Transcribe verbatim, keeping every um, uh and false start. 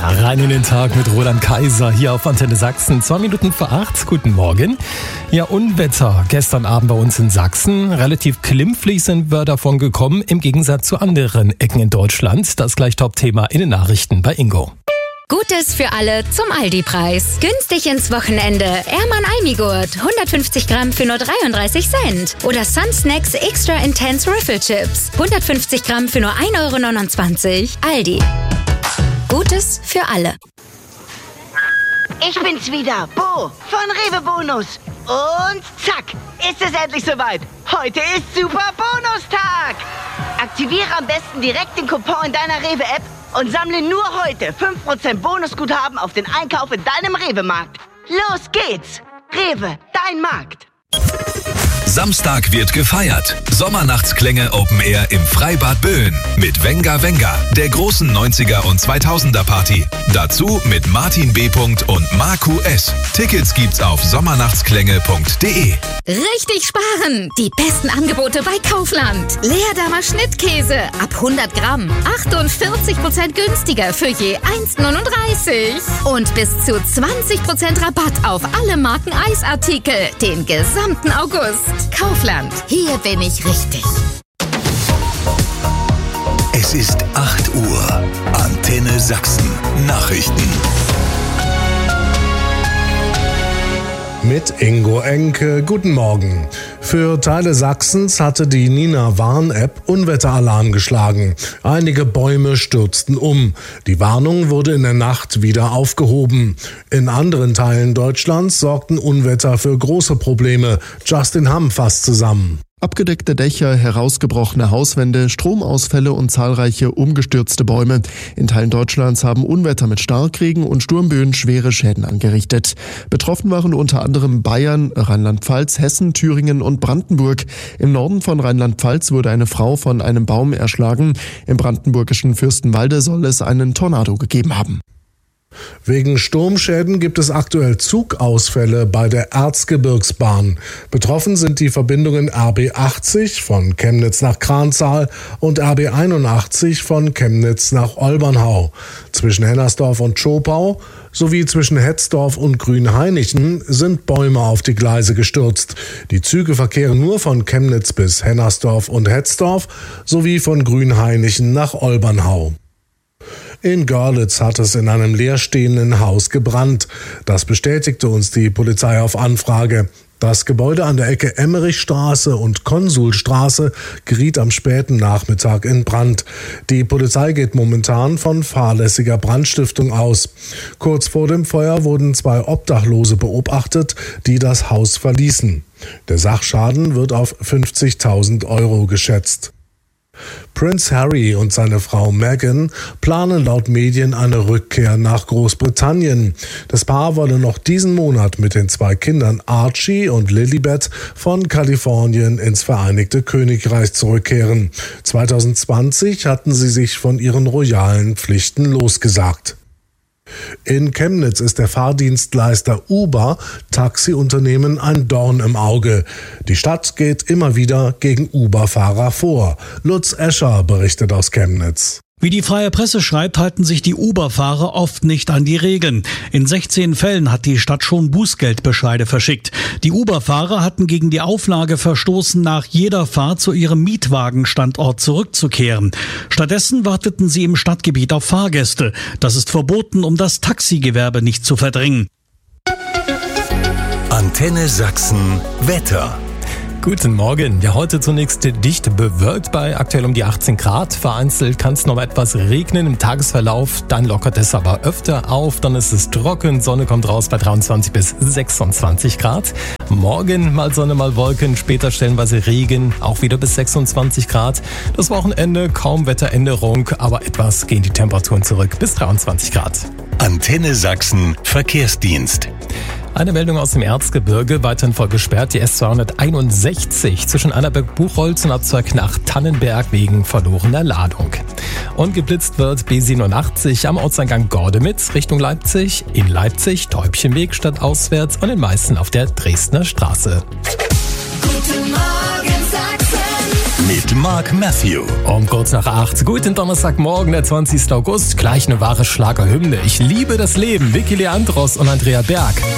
Rein in den Tag mit Roland Kaiser hier auf Antenne Sachsen. Zwei Minuten vor acht. Guten Morgen. Ja, Unwetter gestern Abend bei uns in Sachsen. Relativ glimpflich sind wir davon gekommen, im Gegensatz zu anderen Ecken in Deutschland. Das gleich Top-Thema in den Nachrichten bei Ingo. Gutes für alle zum Aldi-Preis. Günstig ins Wochenende. Erman Almigurt. hundertfünfzig Gramm für nur dreiunddreißig Cent. Oder Sun Snacks Extra Intense Riffle Chips. hundertfünfzig Gramm für nur ein Euro neunundzwanzig. Aldi. Gutes für alle. Ich bin's wieder, Bo von Rewe Bonus. Und zack, ist es endlich soweit. Heute ist Super Bonustag. Aktiviere am besten direkt den Coupon in deiner Rewe-App und sammle nur heute fünf Prozent Bonusguthaben auf den Einkauf in deinem Rewe-Markt. Los geht's. Rewe, dein Markt. Samstag wird gefeiert. Sommernachtsklänge Open Air im Freibad Böen mit Venga Venga, der großen neunziger und zweitausender Party. Dazu mit Martin B. und Marku S. Tickets gibt's auf sommernachtsklänge punkt de. Richtig sparen! Die besten Angebote bei Kaufland. Leerdammer Schnittkäse ab hundert Gramm. achtundvierzig Prozent günstiger für je eins neununddreißig. Und bis zu zwanzig Prozent Rabatt auf alle Marken Eisartikel den gesamten August. Kaufland. Hier bin ich richtig. Es ist acht Uhr. Antenne Sachsen. Nachrichten. Mit Ingo Enke, guten Morgen. Für Teile Sachsens hatte die Nina-Warn-App Unwetteralarm geschlagen. Einige Bäume stürzten um. Die Warnung wurde in der Nacht wieder aufgehoben. In anderen Teilen Deutschlands sorgten Unwetter für große Probleme. Justin Hamm fasst zusammen. Abgedeckte Dächer, herausgebrochene Hauswände, Stromausfälle und zahlreiche umgestürzte Bäume. In Teilen Deutschlands haben Unwetter mit Starkregen und Sturmböen schwere Schäden angerichtet. Betroffen waren unter anderem Bayern, Rheinland-Pfalz, Hessen, Thüringen und Brandenburg. Im Norden von Rheinland-Pfalz wurde eine Frau von einem Baum erschlagen. Im brandenburgischen Fürstenwalde soll es einen Tornado gegeben haben. Wegen Sturmschäden gibt es aktuell Zugausfälle bei der Erzgebirgsbahn. Betroffen sind die Verbindungen R B achtzig von Chemnitz nach Kranzahl und R B einundachtzig von Chemnitz nach Olbernhau. Zwischen Hennersdorf und Schopau sowie zwischen Hetzdorf und Grünhainichen sind Bäume auf die Gleise gestürzt. Die Züge verkehren nur von Chemnitz bis Hennersdorf und Hetzdorf sowie von Grünhainichen nach Olbernhau. In Görlitz hat es in einem leerstehenden Haus gebrannt. Das bestätigte uns die Polizei auf Anfrage. Das Gebäude an der Ecke Emmerichstraße und Konsulstraße geriet am späten Nachmittag in Brand. Die Polizei geht momentan von fahrlässiger Brandstiftung aus. Kurz vor dem Feuer wurden zwei Obdachlose beobachtet, die das Haus verließen. Der Sachschaden wird auf fünfzigtausend Euro geschätzt. Prince Harry und seine Frau Meghan planen laut Medien eine Rückkehr nach Großbritannien. Das Paar wolle noch diesen Monat mit den zwei Kindern Archie und Lilibet von Kalifornien ins Vereinigte Königreich zurückkehren. zwanzig zwanzig hatten sie sich von ihren royalen Pflichten losgesagt. In Chemnitz ist der Fahrdienstleister Uber Taxiunternehmen ein Dorn im Auge. Die Stadt geht immer wieder gegen Uber-Fahrer vor. Lutz Escher berichtet aus Chemnitz. Wie die Freie Presse schreibt, halten sich die Uber-Fahrer oft nicht an die Regeln. In sechzehn Fällen hat die Stadt schon Bußgeldbescheide verschickt. Die Uber-Fahrer hatten gegen die Auflage verstoßen, nach jeder Fahrt zu ihrem Mietwagenstandort zurückzukehren. Stattdessen warteten sie im Stadtgebiet auf Fahrgäste. Das ist verboten, um das Taxigewerbe nicht zu verdrängen. Antenne Sachsen Wetter. Guten Morgen. Ja, heute zunächst dicht bewölkt bei aktuell um die achtzehn Grad. Vereinzelt kann es noch mal etwas regnen im Tagesverlauf. Dann lockert es aber öfter auf. Dann ist es trocken. Sonne kommt raus bei dreiundzwanzig bis sechsundzwanzig Grad. Morgen mal Sonne, mal Wolken. Später stellenweise Regen. Auch wieder bis sechsundzwanzig Grad. Das Wochenende kaum Wetteränderung. Aber etwas gehen die Temperaturen zurück bis dreiundzwanzig Grad. Antenne Sachsen Verkehrsdienst. Eine Meldung aus dem Erzgebirge, weiterhin voll gesperrt, die S zweihunderteinundsechzig zwischen Annaberg-Buchholz und Abzweig nach Tannenberg wegen verlorener Ladung. Und geblitzt wird B siebenundachtzig am Ortseingang Gordemitz Richtung Leipzig, in Leipzig Täubchenweg stadtauswärts und in Meißen auf der Dresdner Straße. Guten Morgen Sachsen. mit Mark Matthew. Um kurz nach acht. Guten Donnerstagmorgen, der zwanzigsten August. Gleich eine wahre Schlagerhymne. Ich liebe das Leben. Vicky Leandros und Andrea Berg.